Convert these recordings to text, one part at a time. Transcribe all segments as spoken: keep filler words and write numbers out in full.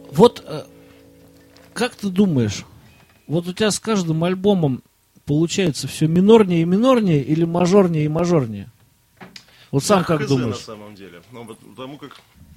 Вот э, как ты думаешь, вот у тебя с каждым альбомом получается все минорнее и минорнее или мажорнее и мажорнее? Вот сам как думаешь? На самом деле. Ну, вот, потому как...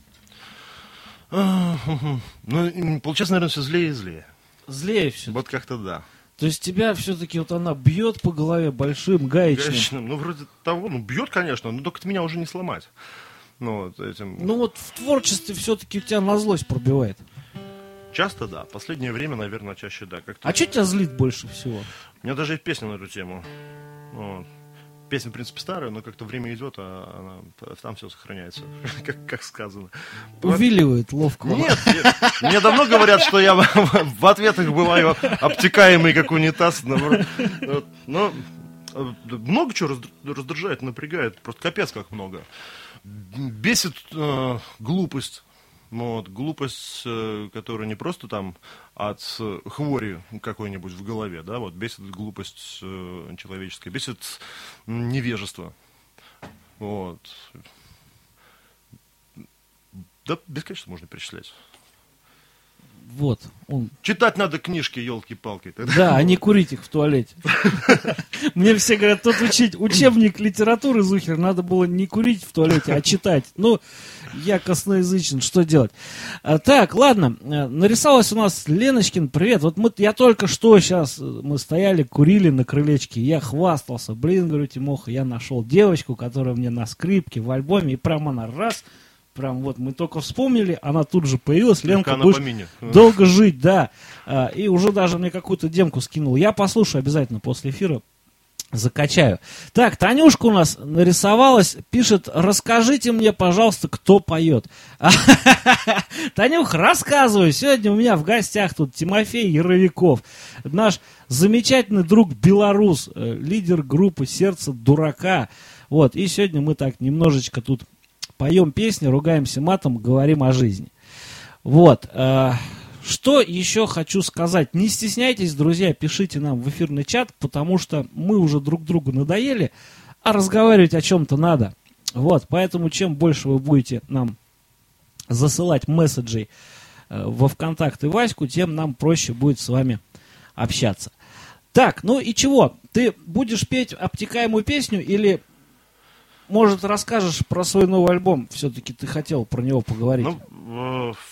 Ну, получается, наверное, все злее и злее. Злее все. Вот как-то да. То есть тебя все-таки вот она бьет по голове большим гаечным. Гаечным. Ну, вроде того, ну, бьет, конечно, но только меня уже не сломать. Ну, вот этим... ну вот в творчестве все-таки у тебя на злость пробивает. Часто да. Последнее время, наверное, чаще да. Как-то... А что тебя злит больше всего? У меня даже есть песня на эту тему. Вот. Песня, в принципе, старая, но как-то время идет, а она, там все сохраняется, как, как сказано. Увиливает ловко. Нет, нет, мне давно говорят, что я в ответах бываю обтекаемый, как унитаз. Но, но много чего раздражает, напрягает, просто капец как много. Бесит э, глупость. Вот, глупость, которая не просто там от хвори какой-нибудь в голове, да, вот, бесит глупость э, человеческая, бесит невежество. Вот. Да, бесконечно можно перечислять. Вот, он... Читать надо книжки, елки-палки. Да, а не курить их в туалете. Мне все говорят, тут учить учебник литературы, Зухер, надо было не курить в туалете, а читать. Ну, я косноязычен, что делать? А, так, ладно, нарисовалась у нас Леночкин, привет. Вот мы, я только что сейчас, мы стояли, курили на крылечке, я хвастался, блин, говорю, Тимоха, я нашел девочку, которая мне на скрипке в альбоме, и прям она раз... Прям вот мы только вспомнили, она тут же появилась. Ленка, будешь долго жить, да. А, и уже даже мне какую-то демку скинул. Я послушаю обязательно после эфира, закачаю. Так, Танюшка у нас нарисовалась, пишет, расскажите мне, пожалуйста, кто поет. Танюх, рассказываю. Сегодня у меня в гостях тут Тимофей Яровиков, наш замечательный друг белорус, лидер группы «Сердце дурака». Вот, и сегодня мы так немножечко тут поем песни, ругаемся матом, говорим о жизни. Вот. Э, что еще хочу сказать. Не стесняйтесь, друзья, пишите нам в эфирный чат, потому что мы уже друг другу надоели, а разговаривать о чем-то надо. Вот. Поэтому чем больше вы будете нам засылать месседжей э, во ВКонтакт и Ваську, тем нам проще будет с вами общаться. Так, ну и чего? Ты будешь петь обтекаемую песню или... Может, расскажешь про свой новый альбом? Все-таки ты хотел про него поговорить. Ну, э,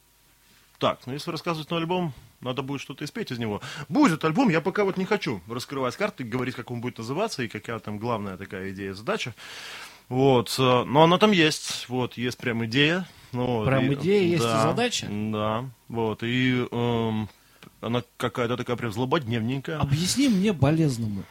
так, ну если рассказывать новый альбом, надо будет что-то испеть из него. Будет альбом, я пока вот не хочу раскрывать карты, говорить, как он будет называться и какая там главная такая идея, задача. Вот, э, но она там есть, вот, есть прям идея. Вот, прям и, идея, есть да, и задача? Да, вот, и э, она какая-то такая прям злободневненькая. Объясни мне болезному.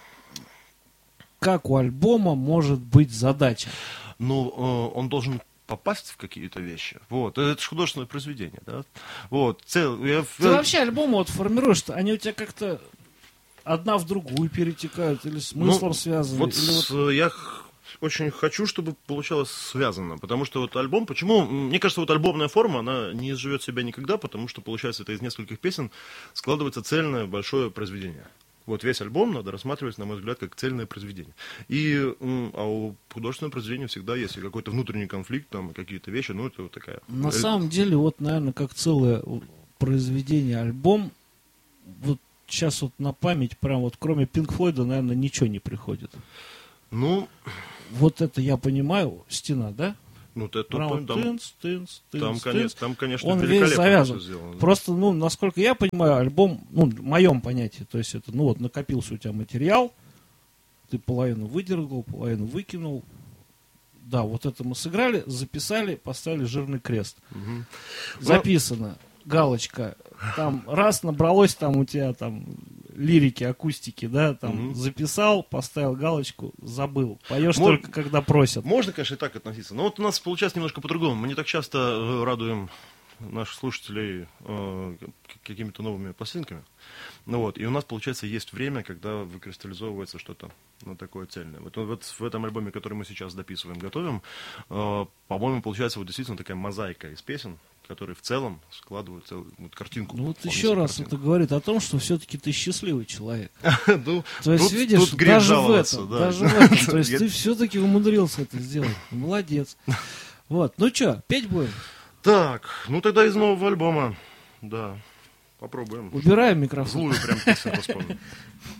Как у альбома может быть задача? Ну, э, он должен попасть в какие-то вещи. Вот. Это же художественное произведение, да? Вот. Цел... Я... Ты вообще альбомы вот формируешь, они у тебя как-то одна в другую перетекают, или смыслом ну, связаны? Вот, или вот... Я очень хочу, чтобы получалось связано, потому что вот альбом, почему, мне кажется, вот альбомная форма, она не изживет себя никогда, потому что, получается, это из нескольких песен складывается цельное большое произведение. Вот весь альбом надо рассматривать, на мой взгляд, как цельное произведение. И, а у художественного произведения всегда есть и какой-то внутренний конфликт, там, какие-то вещи, ну, это вот такая... На самом деле, вот, наверное, как целое произведение, альбом, вот сейчас вот на память, прям вот кроме Пинк Флойда, наверное, ничего не приходит. Ну... Вот это я понимаю, стена, да? Ну, это Прям, там, тынц, тынц, тынц, там, тынц. конечно, там, конечно, он весь завязан. сделано. Просто, ну, насколько я понимаю, альбом, ну, в моем понятии, то есть это, ну, вот накопился у тебя материал, ты половину выдергал, половину выкинул. Да, вот это мы сыграли, записали, поставили жирный крест. Угу. Записано, галочка. Там раз набралось там у тебя там лирики, акустики, да, там угу. записал, поставил галочку, забыл. Поешь Мож... только когда просят. Можно, конечно, и так относиться. Но вот у нас получается немножко по-другому. Мы не так часто радуем наших слушателей э, какими-то новыми пластинками. Ну вот, и у нас, получается, есть время, когда выкристаллизовывается что-то ну, такое цельное. Вот, вот в этом альбоме, который мы сейчас дописываем, готовим, э, по-моему, получается вот действительно такая мозаика из песен, которые в целом складывают целую вот, картинку. Ну вот еще раз картинку. Это говорит о том, что все-таки ты счастливый человек. ну, то есть, тут, видишь, тут даже в этом, да. даже в этом, то есть ты все-таки умудрился это сделать. Молодец. Вот, ну что, петь будем? Так, ну тогда из нового альбома. Да, попробуем. Убираем микрофон. Злую прям песенку вспомнил.